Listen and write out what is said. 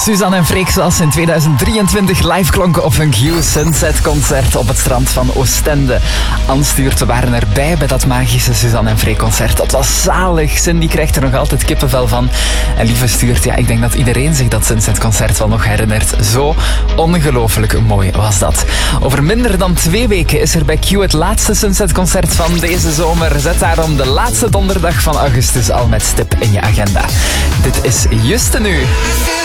Suzanne en Freek zoals in 2023 live klonken op een Sunset concert op het strand van Oostende. Anne stuurt, we waren erbij bij dat magische Suzanne en Freek concert. Dat was zalig. Cindy krijgt er nog altijd kippenvel van. En Lieve stuurt, ja, ik denk dat iedereen zich dat Sunset concert wel nog herinnert. Zo ongelooflijk mooi was dat. Over minder dan 2 weken is er bij Q het laatste Sunset concert van deze zomer. Zet daarom de laatste donderdag van augustus al met stip in je agenda. Dit is Juste Nu.